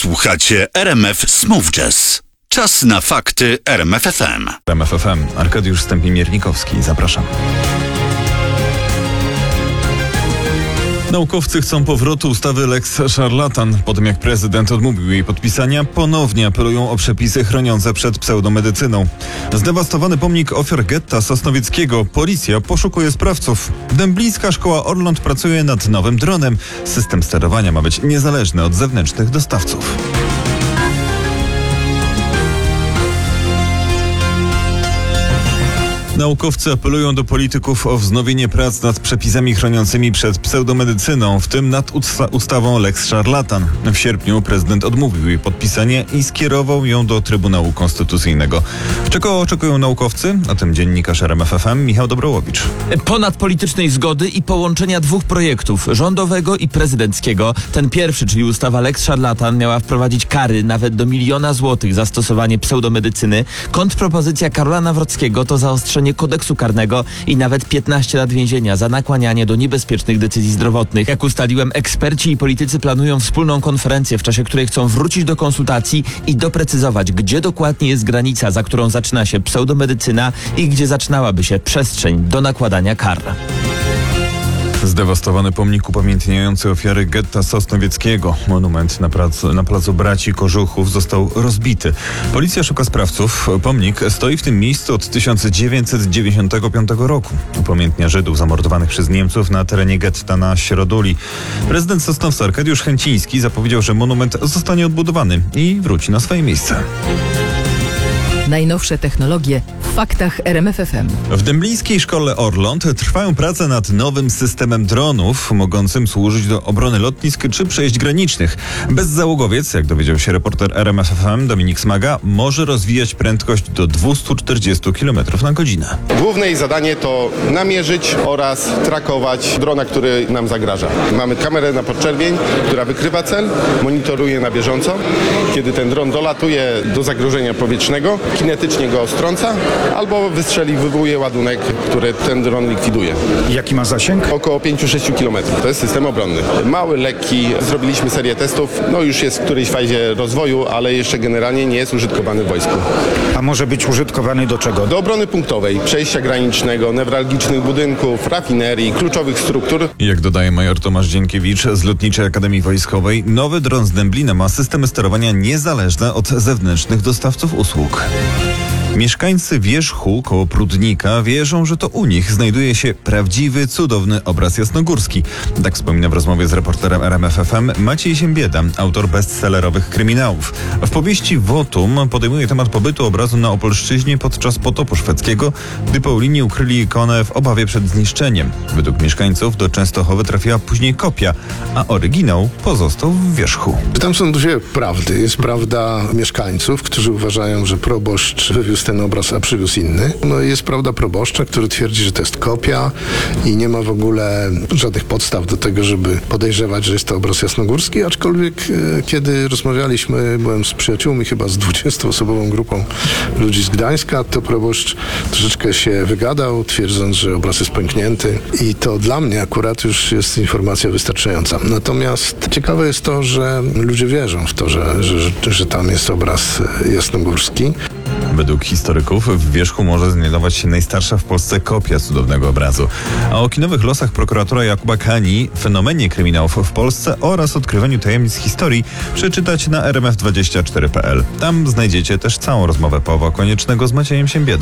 Słuchacie RMF Smooth Jazz. Czas na fakty RMF FM. RMF FM. Arkadiusz Stępień-Miernikowski. Zapraszam. Naukowcy chcą powrotu ustawy Lex Szarlatan. Po tym jak prezydent odmówił jej podpisania, ponownie apelują o przepisy chroniące przed pseudomedycyną. Zdewastowany pomnik ofiar getta sosnowieckiego. Policja poszukuje sprawców. Dęblińska Szkoła Orląt pracuje nad nowym dronem. System sterowania ma być niezależny od zewnętrznych dostawców. Naukowcy apelują do polityków o wznowienie prac nad przepisami chroniącymi przed pseudomedycyną, w tym nad ustawą Lex Szarlatan. W sierpniu prezydent odmówił jej podpisanie i skierował ją do Trybunału Konstytucyjnego. Czego oczekują naukowcy? O tym dziennikarz RMF FM Michał Dobrołowicz. Ponadpolitycznej zgody i połączenia dwóch projektów, rządowego i prezydenckiego. Ten pierwszy, czyli ustawa Lex Szarlatan, miała wprowadzić kary nawet do 1 000 000 złotych za stosowanie pseudomedycyny. Kontrpropozycja Karola Nawrockiego to zaostrzenie kodeksu karnego i nawet 15 lat więzienia za nakłanianie do niebezpiecznych decyzji zdrowotnych. Jak ustaliłem, eksperci i politycy planują wspólną konferencję, w czasie której chcą wrócić do konsultacji i doprecyzować, gdzie dokładnie jest granica, za którą zaczyna się pseudomedycyna i gdzie zaczynałaby się przestrzeń do nakładania kar. Zdewastowany pomnik upamiętniający ofiary getta sosnowieckiego. Monument na placu Braci Kożuchów został rozbity. Policja szuka sprawców. Pomnik stoi w tym miejscu od 1995 roku. Upamiętnia Żydów zamordowanych przez Niemców na terenie getta na Środuli. Prezydent Sosnowca Arkadiusz Chęciński zapowiedział, że monument zostanie odbudowany i wróci na swoje miejsce. Najnowsze technologie w faktach RMF FM. W Dęblińskiej Szkole Orląt trwają prace nad nowym systemem dronów, mogącym służyć do obrony lotnisk czy przejść granicznych. Bezzałogowiec, jak dowiedział się reporter RMF FM Dominik Smaga, może rozwijać prędkość do 240 km na godzinę. Główne jej zadanie to namierzyć oraz trakować drona, który nam zagraża. Mamy kamerę na podczerwień, która wykrywa cel, monitoruje na bieżąco. Kiedy ten dron dolatuje do zagrożenia powietrznego, kinetycznie go strąca albo wywołuje ładunek, który ten dron likwiduje. Jaki ma zasięg? Około 5-6 km. To jest system obronny. Mały, lekki. Zrobiliśmy serię testów. Już jest w którejś fazie rozwoju, ale jeszcze generalnie nie jest użytkowany w wojsku. A może być użytkowany do czego? Do obrony punktowej, przejścia granicznego, newralgicznych budynków, rafinerii, kluczowych struktur. Jak dodaje major Tomasz Dziękiewicz z Lotniczej Akademii Wojskowej, nowy dron z Dęblina ma systemy sterowania niezależne od zewnętrznych dostawców usług. Mieszkańcy Wierzchu koło Prudnika wierzą, że to u nich znajduje się prawdziwy, cudowny obraz jasnogórski. Tak wspomina w rozmowie z reporterem RMF FM Maciej Ziembieda, autor bestsellerowych kryminałów. W powieści Wotum podejmuje temat pobytu obrazu na Opolszczyźnie podczas potopu szwedzkiego, gdy Paulini ukryli ikonę w obawie przed zniszczeniem. Według mieszkańców do Częstochowy trafiła później kopia, a oryginał pozostał w Wierzchu. Tam są dwie prawdy. Jest prawda mieszkańców, którzy uważają, że proboszcz wywiózł ten obraz, a przywiózł inny. No i jest prawda proboszcza, który twierdzi, że to jest kopia i nie ma w ogóle żadnych podstaw do tego, żeby podejrzewać, że jest to obraz jasnogórski, aczkolwiek kiedy rozmawialiśmy, byłem z przyjaciółmi, chyba z 20-osobową grupą ludzi z Gdańska, to proboszcz troszeczkę się wygadał, twierdząc, że obraz jest pęknięty i to dla mnie akurat już jest informacja wystarczająca. Natomiast ciekawe jest to, że ludzie wierzą w to, że tam jest obraz jasnogórski. Według historyków w Wierzchu może znajdować się najstarsza w Polsce kopia cudownego obrazu. A o kinowych losach prokuratora Jakuba Kani, fenomenie kryminałów w Polsce oraz odkrywaniu tajemnic historii przeczytać na rmf24.pl. Tam znajdziecie też całą rozmowę Pawła Koniecznego z Maciejem Ziembiedą.